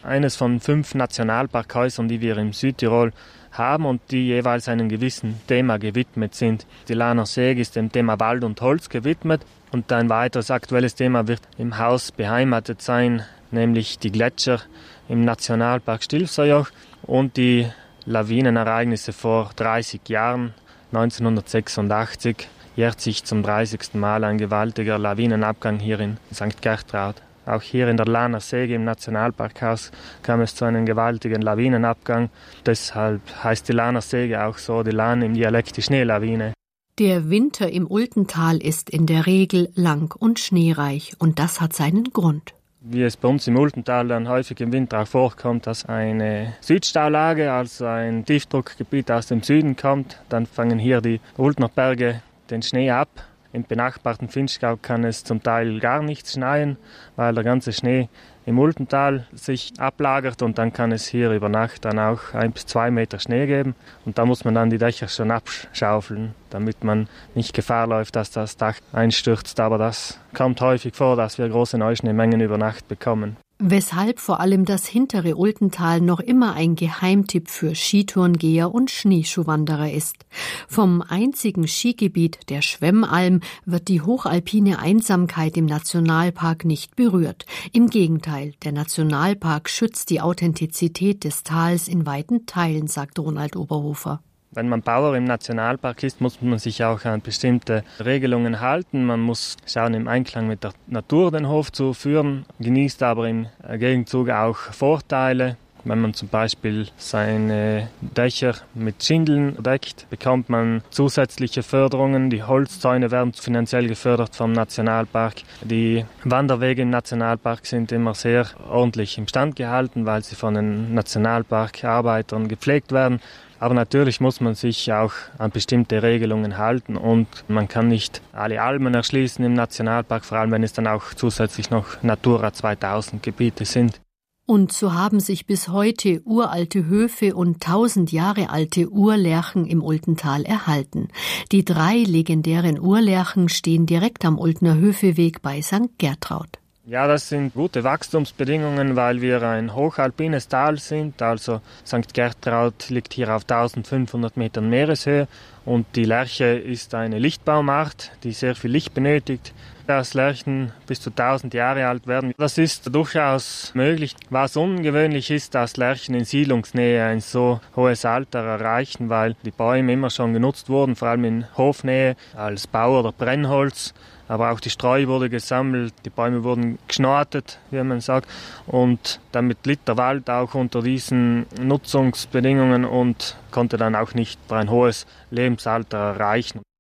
eines von 5 Nationalparkhäusern, die wir im Südtirol haben und die jeweils einem gewissen Thema gewidmet sind. Die Lahner Säge ist dem Thema Wald und Holz gewidmet und ein weiteres aktuelles Thema wird im Haus beheimatet sein, nämlich die Gletscher im Nationalpark Stilfserjoch und die Lawinenereignisse vor 30 Jahren, 1986, jährt sich zum 30. Mal ein gewaltiger Lawinenabgang hier in St. Gertraud. Auch hier in der Lahner Säge im Nationalparkhaus kam es zu einem gewaltigen Lawinenabgang. Deshalb heißt die Lahner Säge auch so, die Lahn im Dialekt die Schneelawine. Der Winter im Ultental ist in der Regel lang und schneereich und das hat seinen Grund. Wie es bei uns im Ultental dann häufig im Winter auch vorkommt, dass eine Südstaulage, also ein Tiefdruckgebiet aus dem Süden kommt, dann fangen hier die Ultner Berge den Schnee ab. Im benachbarten Vinschgau kann es zum Teil gar nichts schneien, weil der ganze Schnee im Ultental sich ablagert und dann kann es hier über Nacht dann auch 1 bis 2 Meter Schnee geben und da muss man dann die Dächer schon abschaufeln, damit man nicht Gefahr läuft, dass das Dach einstürzt. Aber das kommt häufig vor, dass wir große Neuschneemengen über Nacht bekommen. Weshalb vor allem das hintere Ultental noch immer ein Geheimtipp für Skitourengeher und Schneeschuhwanderer ist. Vom einzigen Skigebiet, der Schwemmalm, wird die hochalpine Einsamkeit im Nationalpark nicht berührt. Im Gegenteil, der Nationalpark schützt die Authentizität des Tals in weiten Teilen, sagt Ronald Oberhofer. Wenn man Bauer im Nationalpark ist, muss man sich auch an bestimmte Regelungen halten. Man muss schauen, im Einklang mit der Natur den Hof zu führen, genießt aber im Gegenzug auch Vorteile. Wenn man zum Beispiel seine Dächer mit Schindeln deckt, bekommt man zusätzliche Förderungen. Die Holzzäune werden finanziell gefördert vom Nationalpark. Die Wanderwege im Nationalpark sind immer sehr ordentlich im Stand gehalten, weil sie von den Nationalparkarbeitern gepflegt werden. Aber natürlich muss man sich auch an bestimmte Regelungen halten und man kann nicht alle Almen erschließen im Nationalpark, vor allem wenn es dann auch zusätzlich noch Natura 2000 Gebiete sind. Und so haben sich bis heute uralte Höfe und 1000 Jahre alte Urlärchen im Ultental erhalten. Die 3 legendären Urlärchen stehen direkt am Ultner Höfeweg bei St. Gertraud. Ja, das sind gute Wachstumsbedingungen, weil wir ein hochalpines Tal sind. Also St. Gertraud liegt hier auf 1500 Metern Meereshöhe und die Lärche ist eine Lichtbaumart, die sehr viel Licht benötigt. Dass Lärchen bis zu 1000 Jahre alt werden, das ist durchaus möglich. Was ungewöhnlich ist, dass Lärchen in Siedlungsnähe ein so hohes Alter erreichen, weil die Bäume immer schon genutzt wurden, vor allem in Hofnähe als Bau- oder Brennholz. Aber auch die Streu wurde gesammelt, die Bäume wurden geschnortet, wie man sagt. Und damit litt der Wald auch unter diesen Nutzungsbedingungen und konnte dann auch nicht ein hohes Lebensalter erreichen.